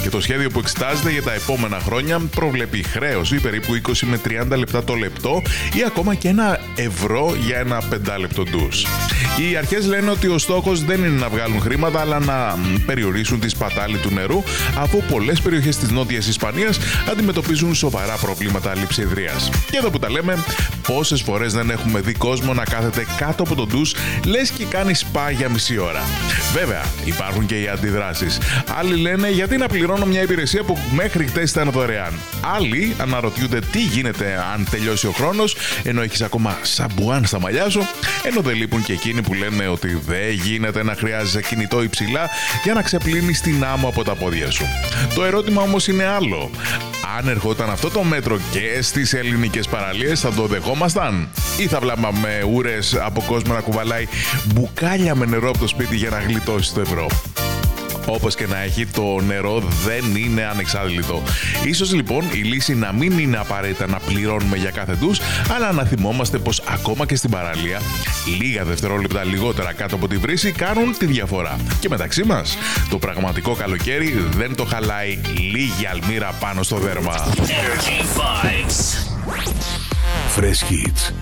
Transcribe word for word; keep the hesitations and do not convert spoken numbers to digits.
Και το σχέδιο που εξετάζεται για τα επόμενα χρόνια προβλέπει χρέωση περίπου είκοσι με τριάντα λεπτά το λεπτό ή ακόμα και ένα ευρώ για ένα πεντάλεπτο ντους. Οι αρχές λένε ότι ο στόχος δεν είναι να βγάλουν χρήματα, αλλά να περιορίσουν τη σπατάλη του νερού, αφού πολλές περιοχές της Νότιας Ισπανίας αντιμετωπίζουν σοβαρά προβλήματα λειψιδρίας. Και εδώ που τα λέμε, πόσες φορές δεν έχουμε δει κόσμο να κάθεται κάτω από τον ντους, λες και κάνει σπα για μισή ώρα. Βέβαια, υπάρχουν και οι αντιδράσεις. Άλλοι λένε γιατί να πληρώνω μια υπηρεσία που μέχρι χτες ήταν δωρεάν. Άλλοι αναρωτιούνται τι γίνεται αν τελειώσει ο χρόνος, ενώ έχεις ακόμα σαμπουάν στα μαλλιά σου, ενώ δεν λείπουν και εκείνοι που λένε ότι δεν γίνεται να χρειάζεσαι κινητό υψηλά για να ξεπλύνεις την άμμο από τα πόδια σου. Το ερώτημα όμως είναι άλλο. Αν ερχόταν αυτό το μέτρο και στις ελληνικές παραλίες, θα το δεχόμασταν? Ή θα βλέπαμε ούρες από κόσμο να κουβαλάει μπουκάλια με νερό από το σπίτι για να γλιτώσει το ευρώ? Όπως και να έχει, το νερό δεν είναι ανεξάντλητο. Ίσως λοιπόν η λύση να μην είναι απαραίτητα να πληρώνουμε για κάθε ντους, αλλά να θυμόμαστε πως ακόμα και στην παραλία λίγα δευτερόλεπτα λιγότερα κάτω από τη βρύση κάνουν τη διαφορά. Και μεταξύ μας, το πραγματικό καλοκαίρι δεν το χαλάει λίγη αλμύρα πάνω στο δέρμα. Fresh Hits.